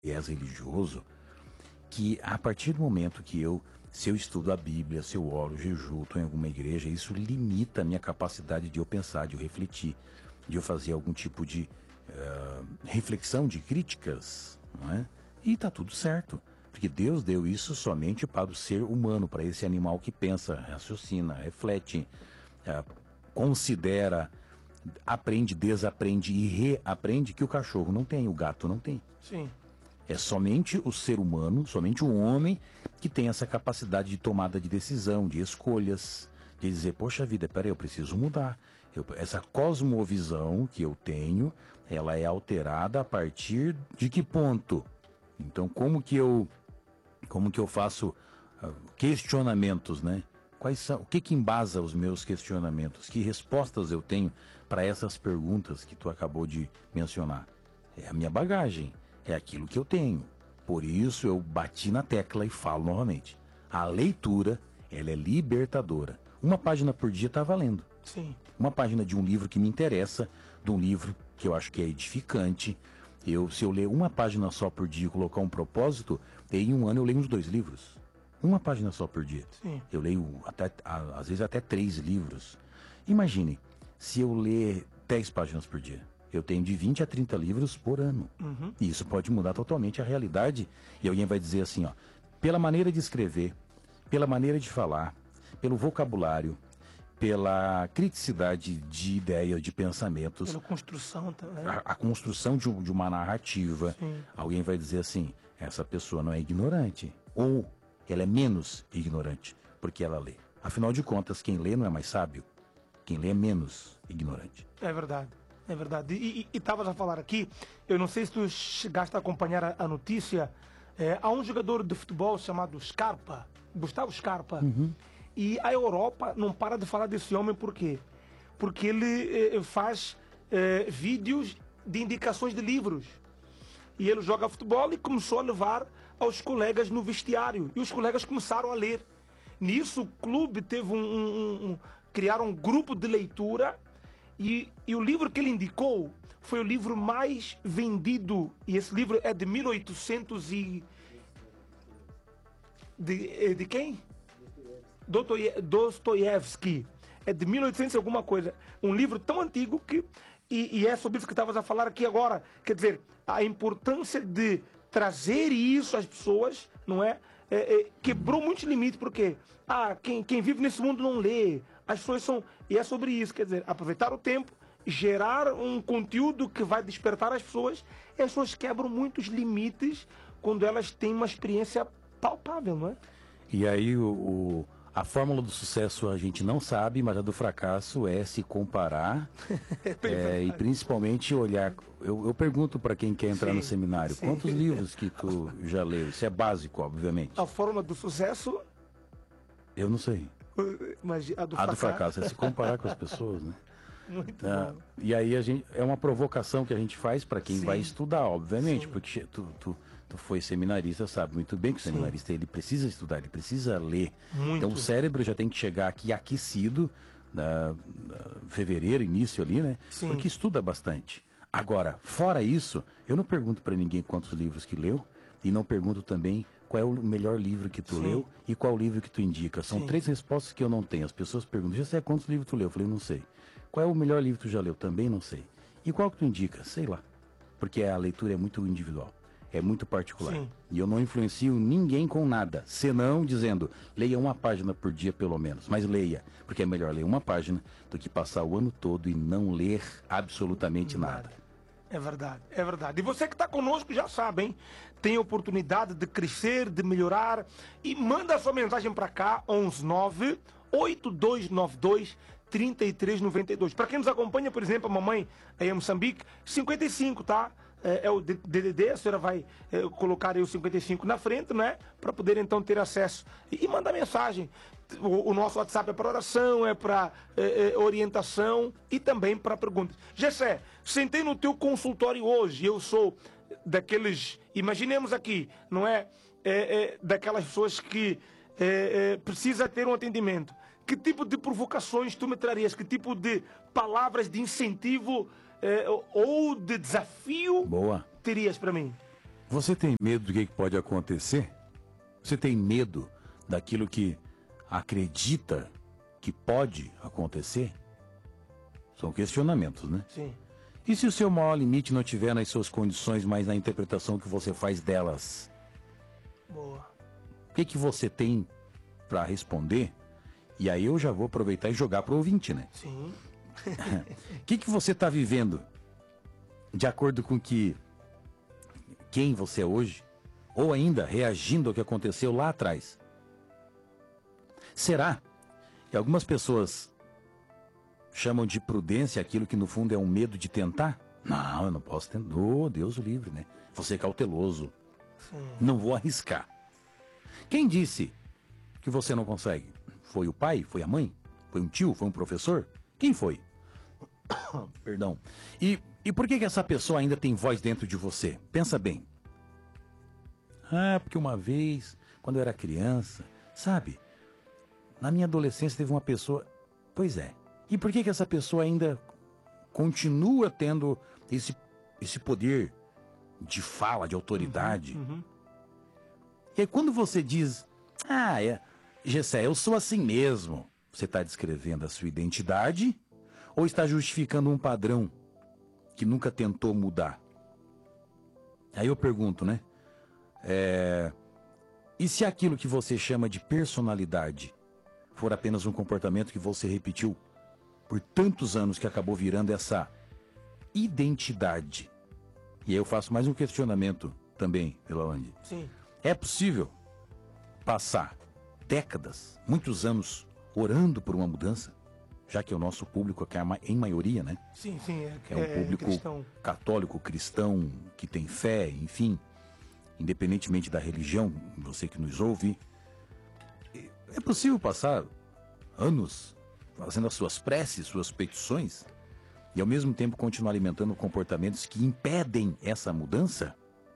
viés religioso, que a partir do momento que se eu estudo a Bíblia, se eu oro, jejuo, estou em alguma igreja, isso limita a minha capacidade de eu pensar, de eu refletir, de eu fazer algum tipo de reflexão, de críticas, não é? E tá tudo certo, porque Deus deu isso somente para o ser humano, para esse animal que pensa, raciocina, reflete, considera, aprende, desaprende e reaprende, que o cachorro não tem, o gato não tem. Sim. É somente o ser humano, somente o homem que tem essa capacidade de tomada de decisão, de escolhas, de dizer, poxa vida, peraí, eu preciso mudar. Essa cosmovisão que eu tenho, ela é alterada a partir de que ponto? Então, como que eu faço questionamentos, né? Quais são, o que embasa os meus questionamentos? Que respostas eu tenho para essas perguntas que tu acabou de mencionar? É a minha bagagem. É aquilo que eu tenho. Por isso eu bati na tecla e falo novamente. A leitura, ela é libertadora. Uma página por dia está valendo. Sim. Uma página de um livro que me interessa, de um livro que eu acho que é edificante. Se eu ler uma página só por dia e colocar um propósito, em um ano eu leio uns 2 livros. Uma página só por dia. Sim. Eu leio às vezes até 3 livros. Imagine, se eu ler 10 páginas por dia. Eu tenho de 20 a 30 livros por ano. Uhum. E isso pode mudar totalmente a realidade. E alguém vai dizer assim, ó, pela maneira de escrever, pela maneira de falar, pelo vocabulário, pela criticidade de ideias, de pensamentos. Pela construção também. A construção de uma narrativa. Sim. Alguém vai dizer assim, essa pessoa não é ignorante. Ou ela é menos ignorante, porque ela lê. Afinal de contas, quem lê não é mais sábio. Quem lê é menos ignorante. É verdade. É verdade. E estavas a falar aqui, eu não sei se tu chegaste a acompanhar a notícia, há um jogador de futebol chamado Scarpa, Gustavo Scarpa, e a Europa não para de falar desse homem, por quê? Porque ele faz vídeos de indicações de livros. E ele joga futebol e começou a levar aos colegas no vestiário. E os colegas começaram a ler. Nisso o clube teve criaram um grupo de leitura. E o livro que ele indicou foi o livro mais vendido. E esse livro é de 1800 e... De quem? Dostoiévski. É de 1800 e alguma coisa. Um livro tão antigo que... E é sobre isso que estavas a falar aqui agora. Quer dizer, a importância de trazer isso às pessoas, não é? Quebrou muitos limites, porque quem vive nesse mundo não lê. As pessoas são... E é sobre isso, quer dizer, aproveitar o tempo, gerar um conteúdo que vai despertar as pessoas, e as pessoas quebram muitos limites quando elas têm uma experiência palpável, não é? E aí a fórmula do sucesso a gente não sabe, mas a do fracasso é se comparar e principalmente olhar. Eu pergunto para quem quer entrar no seminário, quantos livros que tu já leu? Isso é básico, obviamente. A fórmula do sucesso... Eu não sei. Mas a do fracasso é se comparar com as pessoas, né? Muito bom. E aí é uma provocação que a gente faz para quem vai estudar, obviamente, porque tu foi seminarista, sabe muito bem que o seminarista ele precisa estudar, ele precisa ler. Muito. Então o cérebro já tem que chegar aqui aquecido, fevereiro, início ali, né? Sim. Porque estuda bastante. Agora, fora isso, eu não pergunto para ninguém quantos livros que leu e não pergunto também qual é o melhor livro que tu leu e qual livro que tu indica. São 3 respostas que eu não tenho. As pessoas perguntam, já sei quantos livros tu leu? Eu falei, não sei. Qual é o melhor livro que tu já leu? Também não sei. E qual que tu indica? Sei lá. Porque a leitura é muito individual. É muito particular. Sim. E eu não influencio ninguém com nada. Senão dizendo, leia uma página por dia pelo menos. Mas leia. Porque é melhor ler uma página do que passar o ano todo e não ler absolutamente nada. É verdade, é verdade. E você que está conosco já sabe, hein? Tem oportunidade de crescer, de melhorar. E manda a sua mensagem para cá, 119-8292-3392. Para quem nos acompanha, por exemplo, a mamãe aí em Moçambique, 55, tá? É o DDD, a senhora vai colocar aí o 55 na frente, né? Para poder então ter acesso. E manda mensagem. O nosso WhatsApp é para oração, é para orientação e também para perguntas. Gessé, sentei no teu consultório hoje, eu sou daqueles, imaginemos aqui, não é? Daquelas pessoas que precisa ter um atendimento. Que tipo de provocações tu me trarias? Que tipo de palavras de incentivo ou de desafio terias para mim? Você tem medo do que pode acontecer? Você tem medo daquilo que acredita que pode acontecer? São questionamentos, né? Sim. E se o seu maior limite não estiver nas suas condições, mas na interpretação que você faz delas? Boa. O que você tem para responder? E aí eu já vou aproveitar e jogar para o ouvinte, né? Sim. O que você está vivendo de acordo com quem você é hoje? Ou ainda reagindo ao que aconteceu lá atrás? Será que algumas pessoas chamam de prudência aquilo que no fundo é um medo de tentar? Não, eu não posso tentar. Oh, Deus o livre, né? Vou ser cauteloso. Sim. Não vou arriscar. Quem disse que você não consegue? Foi o pai? Foi a mãe? Foi um tio? Foi um professor? Quem foi? Perdão. E por que essa pessoa ainda tem voz dentro de você? Pensa bem. Porque uma vez, quando eu era criança, sabe? Na minha adolescência teve uma pessoa... Pois é. E por que essa pessoa ainda continua tendo esse poder de fala, de autoridade? Uhum. E aí quando você diz... Gessé, eu sou assim mesmo. Você está descrevendo a sua identidade ou está justificando um padrão que nunca tentou mudar? Aí eu pergunto, né? E se aquilo que você chama de personalidade for apenas um comportamento que você repetiu por tantos anos que acabou virando essa identidade? E aí eu faço mais um questionamento também, Elalande. Sim. É possível passar décadas, muitos anos, orando por uma mudança? Já que o nosso público aqui é em maioria, né? Sim. É um público cristão. católico, cristão, que tem fé, enfim. Independentemente da religião, você que nos ouve. É possível passar anos fazendo as suas preces, suas petições, e ao mesmo tempo continuar alimentando comportamentos que impedem essa mudança?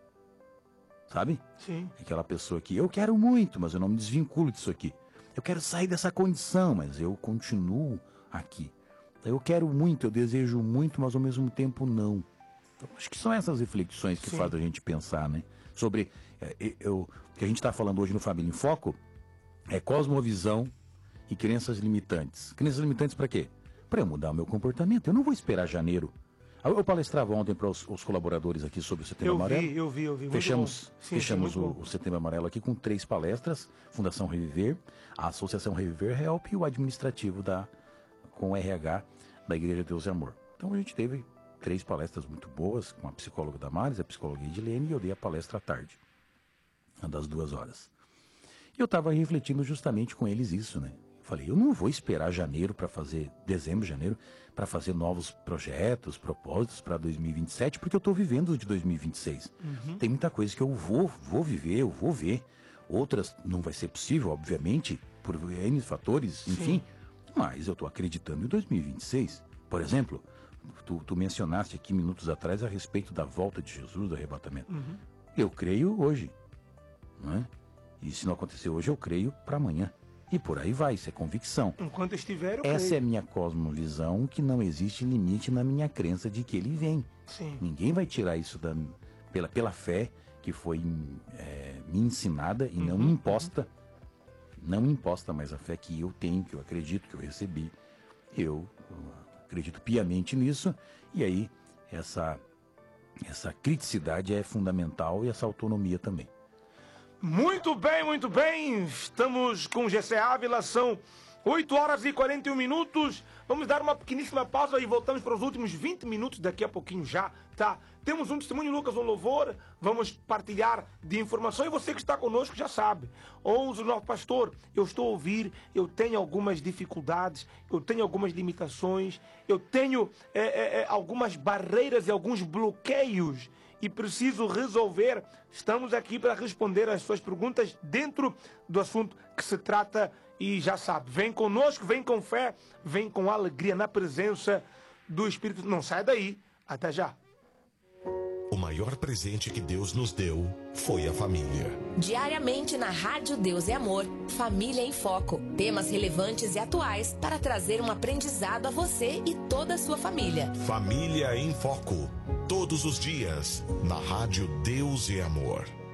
Sabe? Sim. Aquela pessoa que eu quero muito, mas eu não me desvinculo disso aqui. Eu quero sair dessa condição, mas eu continuo aqui. Eu quero muito, eu desejo muito, mas ao mesmo tempo não. Então, acho que são essas reflexões que fazem a gente pensar, né? Sobre o que a gente está falando hoje no Família em Foco é cosmovisão e crenças limitantes. Crenças limitantes para quê? Para eu mudar o meu comportamento. Eu não vou esperar janeiro. Eu palestrava ontem para os colaboradores aqui sobre o Setembro Amarelo. Eu vi. Fechamos Sim, o Setembro Amarelo aqui com 3 palestras. Fundação Reviver, a Associação Reviver Help e o administrativo com o RH da Igreja Deus e Amor. Então a gente teve 3 palestras muito boas, com a psicóloga Damares, a psicóloga Edilene, e eu dei a palestra à tarde, uma das 2 horas. E eu estava refletindo justamente com eles isso, né? Falei, eu não vou esperar dezembro, janeiro, para fazer novos projetos, propósitos para 2027, porque eu estou vivendo de 2026. Tem muita coisa que eu vou viver, eu vou ver. Outras não vai ser possível, obviamente, por N fatores, enfim. Mas eu estou acreditando em 2026. Por exemplo, tu mencionaste aqui minutos atrás a respeito da volta de Jesus, do arrebatamento. Eu creio hoje, não é? E se não acontecer hoje, eu creio para amanhã. E por aí vai, isso é convicção. Enquanto estiver, eu Essa creio. é a minha cosmovisão, que não existe limite na minha crença de que ele vem. Sim. Ninguém vai tirar isso pela fé que foi me ensinada e não me imposta. Não me imposta, mas a fé que eu tenho, que eu acredito, que eu recebi. Eu acredito piamente nisso. E aí, essa criticidade é fundamental e essa autonomia também. Muito bem. Estamos com Gessé Ávila, são 8 horas e 41 minutos. Vamos dar uma pequeníssima pausa e voltamos para os últimos 20 minutos daqui a pouquinho já, tá? Temos um testemunho, Lucas, um louvor, vamos partilhar de informação e você que está conosco já sabe. Ouça o nosso pastor, eu estou a ouvir, eu tenho algumas dificuldades, eu tenho algumas limitações, eu tenho algumas barreiras e alguns bloqueios e preciso resolver. Estamos aqui para responder as suas perguntas dentro do assunto que se trata e já sabe, vem conosco, vem com fé, vem com alegria na presença do Espírito. Não sai daí, até já. O maior presente que Deus nos deu foi a família. Diariamente na Rádio Deus e Amor, Família em Foco. Temas relevantes e atuais para trazer um aprendizado a você e toda a sua família. Família em Foco. todos os dias, na Rádio Deus e Amor.